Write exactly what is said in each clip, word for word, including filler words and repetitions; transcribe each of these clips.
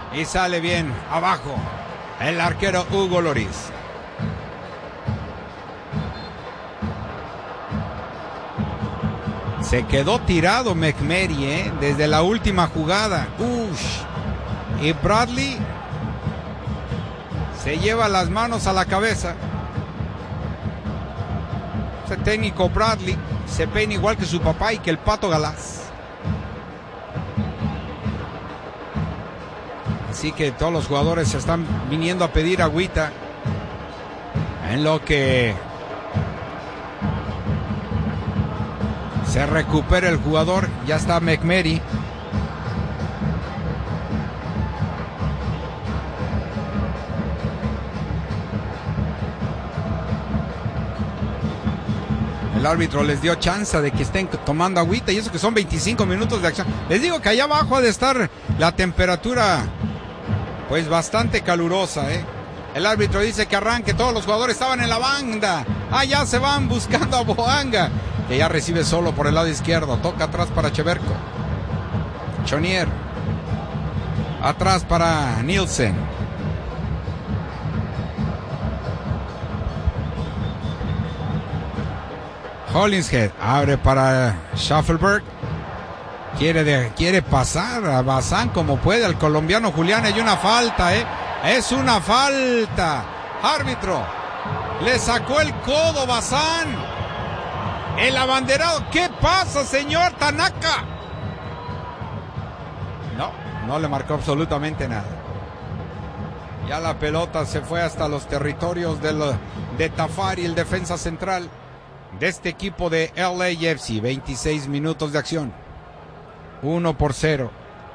Y sale bien abajo el arquero Hugo Lloris. Se quedó tirado McMurray, ¿eh? Desde la última jugada. Ush. Y Bradley se lleva las manos a la cabeza. Ese técnico Bradley se peina igual que su papá y que el Pato Galás. Así que todos los jugadores se están viniendo a pedir agüita. En lo que se recupera el jugador, ya está McMurray. El árbitro les dio chance de que estén tomando agüita, y eso que son veinticinco minutos de acción. Les digo que allá abajo ha de estar la temperatura pues bastante calurosa, ¿eh? El árbitro dice que arranque, todos los jugadores estaban en la banda. Ah, ya se van buscando a Boanga, que ya recibe solo por el lado izquierdo. Toca atrás para Cheverko. Chonier. Atrás para Nielsen. Hollingshead abre para Schaffelberg. Quiere, de, quiere pasar a Bazán como puede al colombiano Julián. Hay una falta, ¿eh? Es una falta. Árbitro. Le sacó el codo Bazán. El abanderado. ¿Qué pasa, señor Tanaka? No, no le marcó absolutamente nada. Ya la pelota se fue hasta los territorios de, lo, de Tafari, el defensa central de este equipo de L A F C. veintiséis minutos de acción. uno por cero.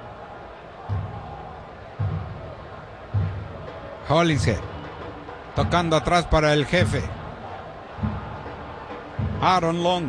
Hollingshead tocando atrás para el jefe Aaron Long.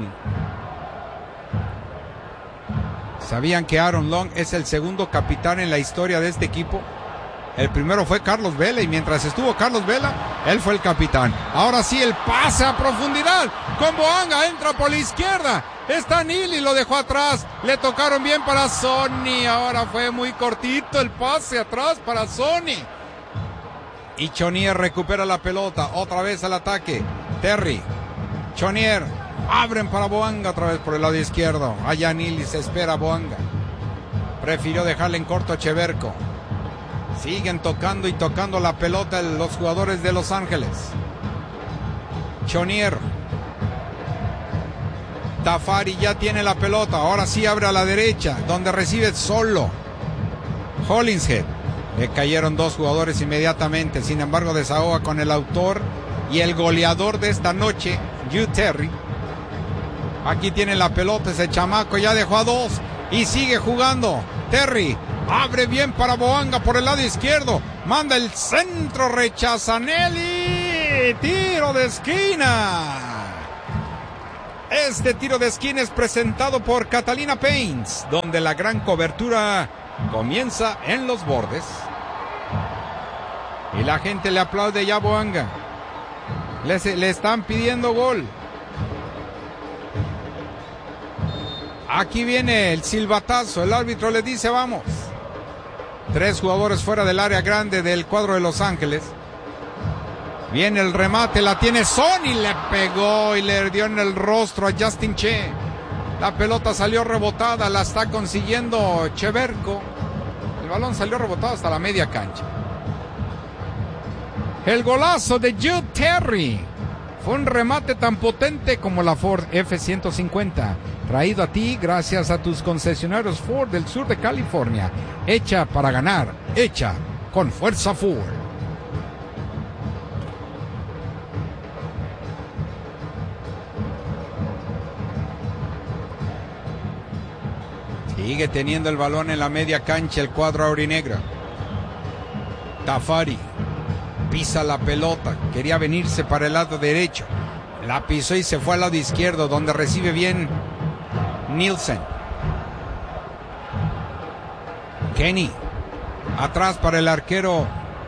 ¿Sabían que Aaron Long es el segundo capitán en la historia de este equipo? El primero fue Carlos Vela, y mientras estuvo Carlos Vela, él fue el capitán. Ahora sí, el pase a profundidad con Boanga, entra por la izquierda. Está Neely, lo dejó atrás. Le tocaron bien para Sonny. Ahora fue muy cortito el pase atrás para Sonny. Y Chonier recupera la pelota. Otra vez al ataque. Terry. Chonier. Abren para Boanga otra vez por el lado izquierdo. Allá Neely, se espera a Boanga. Prefirió dejarle en corto a Cheverko. Siguen tocando y tocando la pelota los jugadores de Los Ángeles. Chonier. Tafari ya tiene la pelota. Ahora sí abre a la derecha, donde recibe solo Hollingshead. Le cayeron dos jugadores inmediatamente. Sin embargo, desahoga con el autor y el goleador de esta noche, Hugh Terry. Aquí tiene la pelota ese chamaco. Ya dejó a dos y sigue jugando. Terry abre bien para Boanga por el lado izquierdo. Manda el centro, rechaza Nelly. Tiro de esquina. Este tiro de esquina es presentado por Catalina Paints, donde la gran cobertura comienza en los bordes. Y la gente le aplaude ya a Boanga. Le, le están pidiendo gol. Aquí viene el silbatazo. El árbitro le dice vamos. Tres jugadores fuera del área grande del cuadro de Los Ángeles. Viene el remate, la tiene Sonny, le pegó y le dio en el rostro a Justin Che. La pelota salió rebotada, la está consiguiendo Cheverko. El balón salió rebotado hasta la media cancha. El golazo de Hugh Terry fue un remate tan potente como la Ford F ciento cincuenta. Traído a ti gracias a tus concesionarios Ford del sur de California. Hecha para ganar, hecha con fuerza Ford. Sigue teniendo el balón en la media cancha el cuadro aurinegro. Tafari pisa la pelota, quería venirse para el lado derecho. La pisó y se fue al lado izquierdo, donde recibe bien Nielsen. Kenny, atrás para el arquero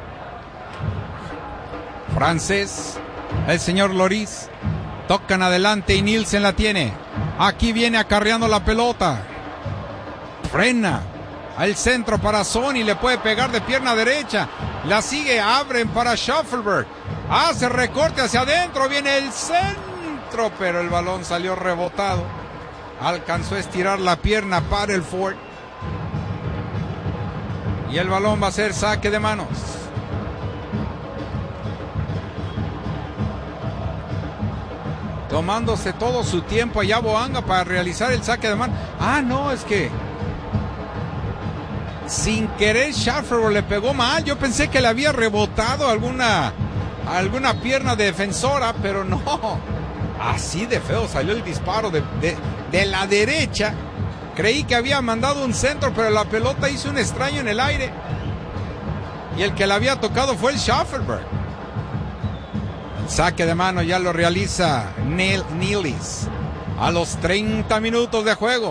francés, el señor Lloris. Tocan adelante y Nielsen la tiene. Aquí viene acarreando la pelota. Frena. Al centro para Sonny, le puede pegar de pierna derecha. La sigue, abren para Shuffleberg. Hace recorte hacia adentro, viene el centro, pero el balón salió rebotado. Alcanzó a estirar la pierna para el Ford. Y el balón va a ser saque de manos. Tomándose todo su tiempo allá Boanga para realizar el saque de mano. Ah, no, es que sin querer Shuffleberg le pegó mal. Yo pensé que le había rebotado alguna, alguna pierna defensora, pero no. Así de feo salió el disparo de, de, de la derecha. Creí que había mandado un centro, pero la pelota hizo un extraño en el aire. Y el que la había tocado fue el Shuffleberg. Saque de mano ya lo realiza Neil Nealis a los treinta minutos de juego.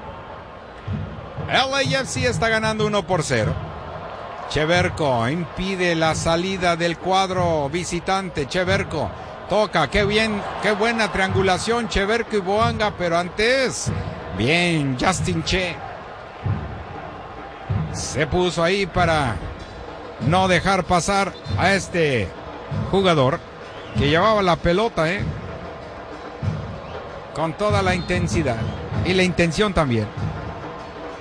L A F C está ganando uno por cero. Cheverko impide la salida del cuadro visitante. Cheverko toca, qué bien, qué buena triangulación Cheverko y Boanga, pero antes, bien, Justin Che se puso ahí para no dejar pasar a este jugador que llevaba la pelota, eh, con toda la intensidad y la intención también.